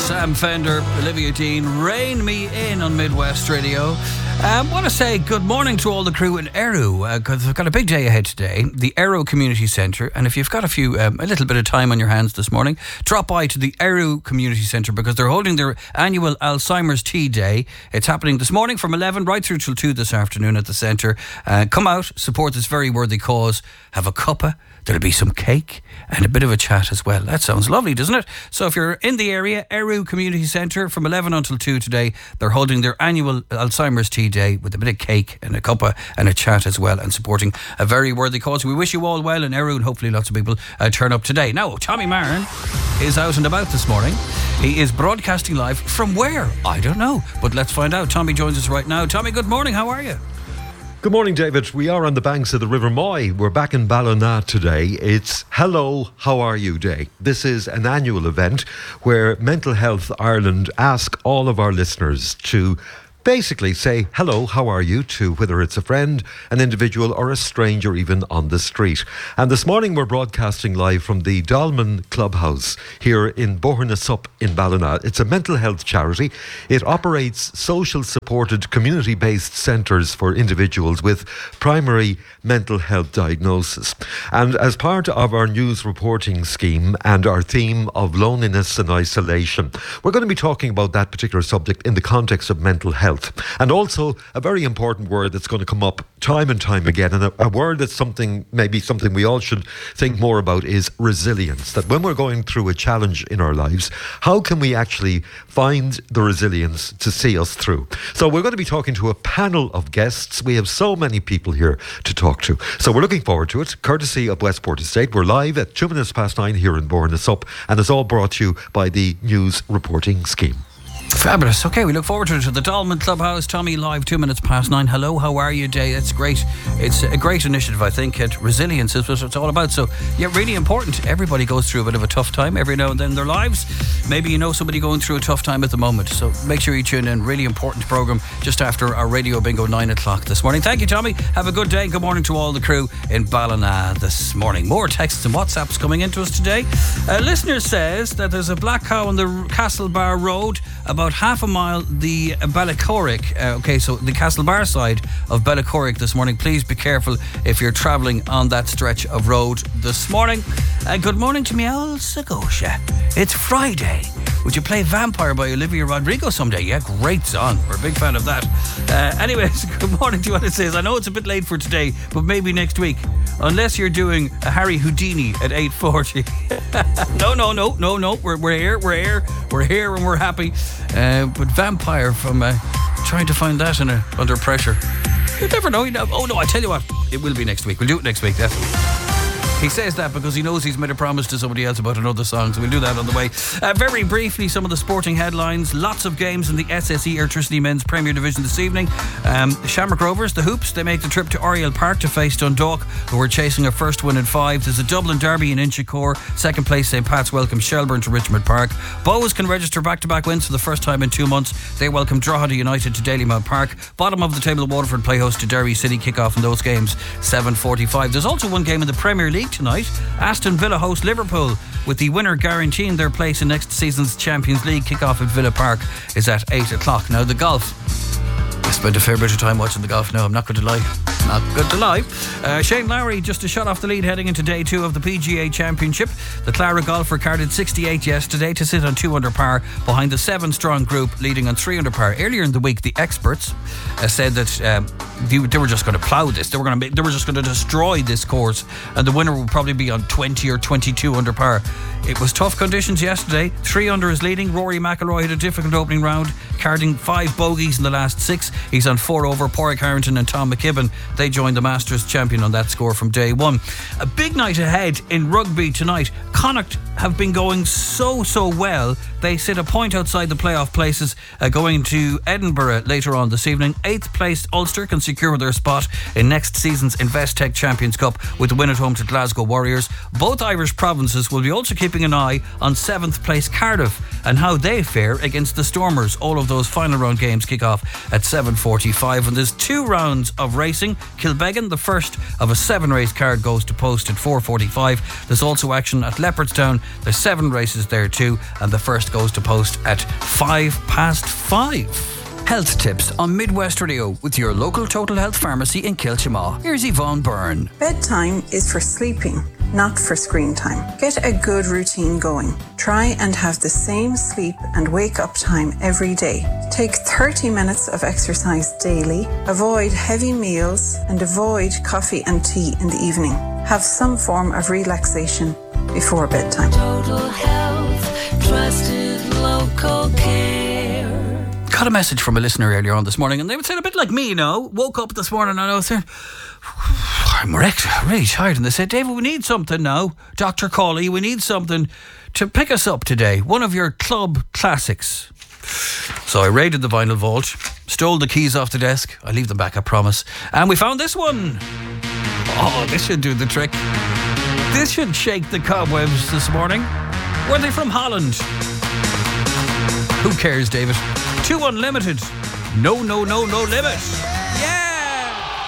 Sam Fender, Olivia Dean, Rain Me In on Midwest Radio. I want to say good morning to all the crew in Eru, because we've got a big day ahead today, the Eru Community Centre. And if you've got a little bit of time on your hands this morning, drop by to the Eru Community Centre because they're holding their annual Alzheimer's Tea Day. It's happening this morning from 11 right through till 2 this afternoon at the centre. Come out, support this very worthy cause, have a cuppa. There'll be some cake and a bit of a chat as well. That sounds lovely, doesn't it? So if you're in the area, Eru Community Centre from 11 until 2 today, they're holding their annual Alzheimer's Tea Day with a bit of cake and a cuppa and a chat as well, and supporting a very worthy cause. We wish you all well in Eru, and hopefully lots of people turn up today. Now, Tommy Marin is out and about this morning. He is broadcasting live from where? I don't know, but let's find out. Tommy joins us right now. Tommy, good morning. How are you? Good morning, David. We are on the banks of the River Moy. We're back in Ballina today. It's Hello, How Are You Day. This is an annual event where Mental Health Ireland ask all of our listeners to basically say hello, how are you, to whether it's a friend, an individual or a stranger even on the street. And this morning we're broadcasting live from the Dolman Clubhouse here in Bohernessup in Ballina. It's a mental health charity. It operates social supported community-based centres for individuals with primary mental health diagnosis. And as part of our news reporting scheme and our theme of loneliness and isolation, we're going to be talking about that particular subject in the context of mental health. And also a very important word that's going to come up time and time again, and a word that's maybe something we all should think more about, is resilience. That when we're going through a challenge in our lives, how can we actually find the resilience to see us through? So we're going to be talking to a panel of guests. We have so many people here to talk to. So we're looking forward to it, courtesy of Westport Estate. We're live at 9:02 here in Bohernessup, and it's all brought to you by the news reporting scheme. Fabulous. Okay, we look forward to it. The Dolman Clubhouse, Tommy, live 9:02. Hello, how are you day? That's great. It's a great initiative, I think. Resilience is what it's all about. So, yeah, really important. Everybody goes through a bit of a tough time every now and then in their lives. Maybe you know somebody going through a tough time at the moment. So make sure you tune in. Really important programme just after our Radio Bingo 9 o'clock this morning. Thank you, Tommy. have a good day. Good morning to all the crew in Ballina this morning. More texts and WhatsApps coming into us today. A listener says that there's a black cow on the Castlebar Road about half a mile the Ballycorrick. So the Castlebar side of Ballycorrick this morning. Please be careful if you're travelling on that stretch of road this morning. Good morning to me, old Segotia. It's Friday. Would you play Vampire by Olivia Rodrigo someday? Yeah, great song. We're a big fan of that. Anyways, good morning to what it says. I know it's a bit late for today, but maybe next week. Unless you're doing a Harry Houdini at 8:40. No. We're here and we're happy. But Vampire from trying to find that under pressure. You never know. Oh no, I tell you what. It will be next week. We'll do it next week, definitely. He says that because he knows he's made a promise to somebody else about another song, so we'll do that on the way. Very briefly, some of the sporting headlines. Lots of games in the SSE Airtricity Men's Premier Division this evening. Shamrock Rovers, the Hoops, they make the trip to Oriel Park to face Dundalk, who are chasing a first win in 5. There's a Dublin derby in Inchicore. Second place, St. Pat's welcome Shelburne to Richmond Park. Bows can register back-to-back wins for the first time in 2 months. They welcome Drogheda United to Dalymount Park. Bottom of the table, Waterford play host to Derry City. Kick-off in those games, 7:45. There's also one game in the Premier League tonight. Aston Villa host Liverpool, with the winner guaranteeing their place in next season's Champions League. Kick-off at Villa Park is at 8 o'clock. Now, the golf. I spent a fair bit of time watching the golf now, I'm not going to lie. Shane Lowry just a shot off the lead heading into day 2 of the PGA Championship. The Clara golfer carded 68 yesterday to sit on 2 under par behind the 7-strong group leading on 3 under par. Earlier in the week, the experts said that they were just going to plough this. They were just going to destroy this course, and the winner will probably be on 20 or 22 under par. It was tough conditions yesterday. 3 under is leading. Rory McIlroy had a difficult opening round, carding 5 bogeys in the last 6. He's on 4 over. Pádraig Harrington and Tom McKibben, they joined the Masters champion on that score from day 1. A big night ahead in rugby tonight. Connacht have been going so well. They sit a point outside the playoff places, going to Edinburgh later on this evening. 8th placed Ulster can secure their spot in next season's Investec Champions Cup with the win at home to Glasgow Warriors. Both Irish provinces will be also keeping an eye on 7th place Cardiff and how they fare against the Stormers. All of those final round games kick off at 7:45, and there's 2 rounds of racing. Kilbeggan, the first of a 7-race card, goes to post at 4:45. There's also action at Leopardstown There's 7 races there too, and the first goes to post at 5:05. Health tips on Midwest Radio with your local Total Health pharmacy in Kilchamaw. Here's Yvonne Byrne. Bedtime is for sleeping, not for screen time. Get a good routine going. Try and have the same sleep and wake up time every day. Take 30 minutes of exercise daily. Avoid heavy meals and avoid coffee and tea in the evening. Have some form of relaxation before bedtime. Total Health, trusted local care. Got a message from a listener earlier on this morning, and they would say a bit like me, you know. Woke up this morning and I was saying, I'm wrecked, really tired. And they said, David, we need something now. Dr. Cawley, we need something to pick us up today. One of your club classics. So I raided the vinyl vault, stole the keys off the desk. I leave them back, I promise. And we found this one. Oh, this should do the trick. This should shake the cobwebs this morning. Were they from Holland? Who cares, David? 2 Unlimited. No limit.